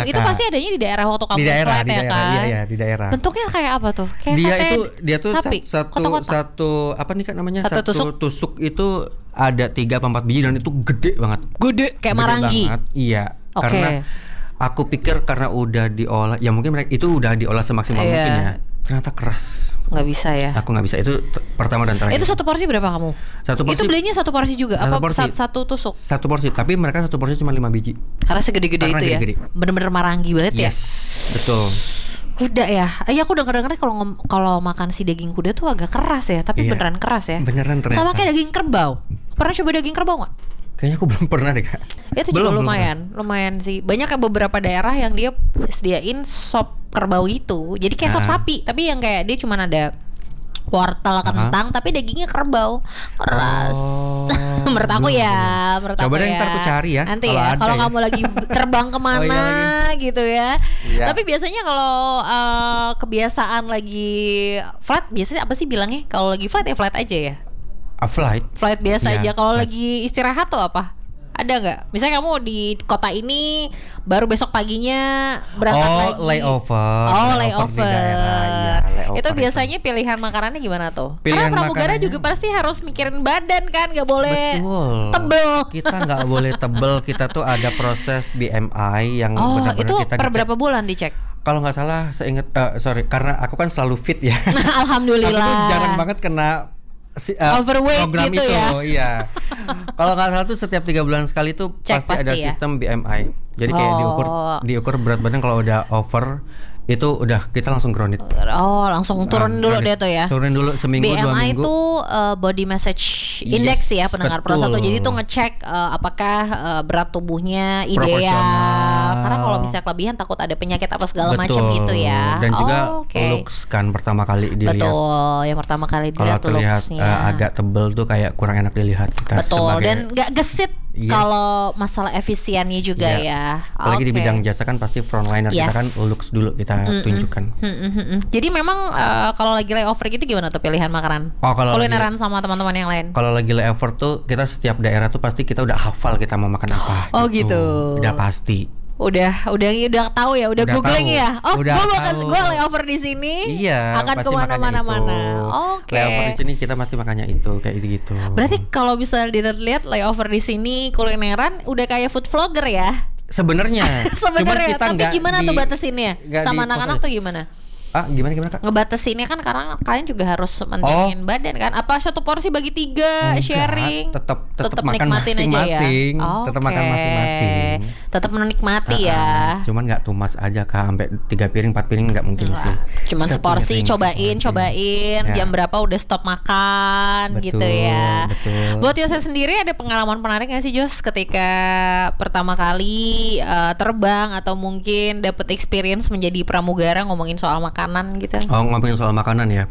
Itu pasti adanya di daerah waktu kamu di daerah, flat di ya daerah, kan? Iya, di daerah. Bentuknya kayak apa tuh? Kayak Dia tuh sapi, satu apa nih Kak namanya? Satu tusuk itu ada 3 apa 4 biji dan itu gede banget. Gede kayak marangi. Banget. Iya. Oke. Karena aku pikir karena udah diolah, ya mungkin mereka itu udah diolah semaksimal mungkin ya. Ternyata keras. Nggak bisa ya. Aku nggak bisa. Itu pertama dan terakhir. Itu satu porsi berapa kamu? Satu porsi. Itu belinya satu porsi juga? Satu apa porsi. Satu tusuk? Satu porsi. Tapi mereka satu porsi cuma 5 biji. Karena segede-gede Karena itu gede-gede. ya. Bener-bener marangi banget ya. Yes, betul. Kuda ya. Iya, aku denger-denger kalau makan si daging kuda tuh agak keras ya. Tapi Iya. beneran keras ya. Beneran ternyata. Sama kayak daging kerbau. Pernah coba daging kerbau nggak? Kayaknya aku belum pernah deh Kak. Itu juga lumayan sih. Banyak kayak beberapa daerah yang dia sediain sop kerbau gitu. Jadi kayak sop sapi, tapi yang kayak dia cuma ada wortel, kentang, tapi dagingnya kerbau. Keras. Menurut aku ya, Coba deh ntar aku cari ya. Nanti ya, kalau kamu lagi terbang kemana gitu ya. Iya. Tapi biasanya kalau kebiasaan lagi flight, biasanya apa sih bilangnya? Kalau lagi flight ya flight aja ya. Flight Biasa Iya, aja. Kalau flight. lagi istirahat tuh apa? Ada nggak? Misalnya kamu di kota ini baru besok paginya berangkat lagi. Layover. Layover. Di daerah, iya, layover itu biasanya pilihan makanannya gimana tuh? Pilihan Karena pramugara makanannya- juga pasti harus mikirin badan kan, nggak boleh Betul. tebel. Kita nggak boleh tebel. Kita tuh ada proses BMI yang benar-benar itu kita per dicek. berapa bulan dicek? Kalau nggak salah, karena aku kan selalu fit ya. Alhamdulillah. Aku tuh jarang banget kena Overweight program gitu itu, ya. Iya. Kalau nggak salah tuh setiap 3 bulan sekali tuh Cek pasti ada pasti ya? sistem BMI. Jadi kayak diukur berat badan, kalau udah over itu udah kita langsung grounded. Langsung turun dulu grounded. dia tuh ya. Turun dulu seminggu 2 BMI minggu. itu body massage index Yes, ya pendengar Pro betul. 1. Jadi itu ngecek apakah berat tubuhnya ideal. Proporsional. Karena kalau misalnya kelebihan takut ada penyakit apa segala Betul. macam gitu ya. Dan juga Oke. looks kan pertama kali dilihat. Betul, yang pertama kali Kalau dilihat tuh terlihat looks-nya. agak tebel tuh kayak kurang enak dilihat kita Betul, sebagai, dan nggak gesit Yes. kalau masalah efisiennya juga Iya. ya. Apalagi di Oke. bidang jasa kan pasti frontliner. Yes. Kita kan looks dulu kita tunjukkan. Jadi memang kalau lagi layover gitu gimana tuh pilihan makanan? Kalau Kulineran sama teman-teman yang lain? Kalau lagi layover tuh kita setiap daerah tuh pasti kita udah hafal kita mau makan apa. Oh, gitu. Udah pasti. Udah tahu ya, udah googling tahu. ya. Oh, Udah tahu. gue layover di sini. Iya. Akan pasti kemana-mana. makannya itu. Oke. Layover di sini kita pasti makannya itu kayak gitu. Berarti kalau bisa dilihat layover di sini kulineran udah kayak food vlogger ya. Sebenarnya. Cuman Sebenarnya. kita Tapi nggak gimana tuh batasinnya? nggak Sama di- anak-anak tuh gimana? Gimana Kak? Ngebatasinnya kan karena kalian juga harus mentingin badan kan. Apa satu porsi bagi 3 sharing? Tetap makan nikmatin aja ya. masing-masing. Tetap makan Oke. masing-masing. Tetap menikmati ya. Cuman nggak tumas aja Kak, sampai 3 piring 4 piring nggak mungkin sih. Cuman seporsi, Sepiring, cobain. Ya. Jam berapa udah stop makan Betul, gitu ya. betul. Buat Yose sendiri ada pengalaman menarik gak sih Jos ketika pertama kali terbang atau mungkin dapet experience menjadi pramugara ngomongin soal makanan gitu? Ngomongin soal makanan ya.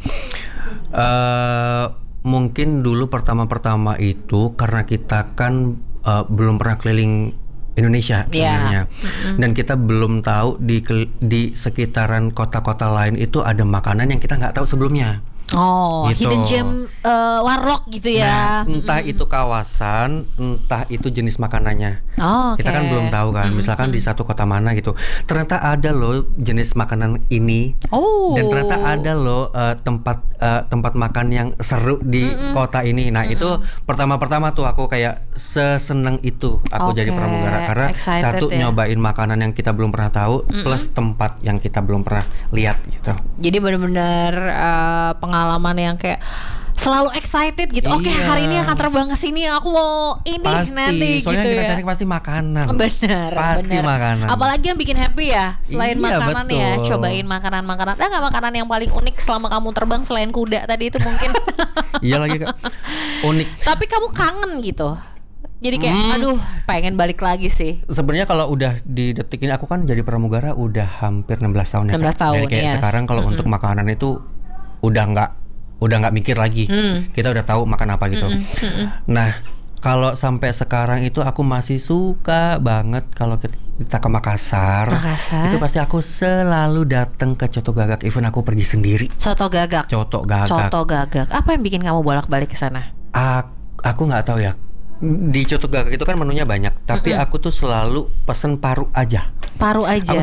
Mungkin dulu pertama-pertama itu karena kita kan belum pernah keliling Indonesia sebenarnya. Dan kita belum tahu di sekitaran kota-kota lain itu ada makanan yang kita nggak tahu sebelumnya. Gitu. Hidden gem warlock gitu ya. Nah, entah itu kawasan, entah itu jenis makanannya. Kita kan belum tahu kan. Misalkan di satu kota mana gitu, ternyata ada loh jenis makanan ini. Dan ternyata ada loh tempat makan yang seru di kota ini. Nah itu pertama-pertama tuh aku kayak seseneng itu aku jadi pramugara karena Excited satu ya. nyobain makanan yang kita belum pernah tahu plus tempat yang kita belum pernah lihat gitu. Jadi benar-benar pengalaman yang kayak selalu excited gitu. Oke, Iya. hari ini akan terbang ke sini, aku mau ini nanti soalnya gitu yang kita ya. cari pasti makanan. Benar, Pasti benar. makanan. Apalagi yang bikin happy ya, selain Iya, makanan ya, betul. cobain makanan-makanan. Ada nggak makanan yang paling unik selama kamu terbang selain kuda tadi itu mungkin? Iya lagi Kak. Unik. Tapi kamu kangen gitu. Jadi kayak aduh, pengen balik lagi sih. Sebenarnya kalau udah di detik ini aku kan jadi pramugara udah hampir 16 tahun ya. 16 Kak. tahun, Jadi kayak yes. sekarang kalau untuk makanan itu udah nggak mikir lagi. Kita udah tahu makan apa gitu. Nah, kalau sampai sekarang itu aku masih suka banget kalau kita ke Makassar. Makassar. Itu pasti aku selalu datang ke Coto Gagak, even aku pergi sendiri. Soto gagak. Coto Gagak. Coto gagak. Apa yang bikin kamu bolak-balik ke sana? Aku nggak tahu ya. Di Coto Gagak itu kan menunya banyak, tapi aku tuh selalu pesen paru aja. Paru aja.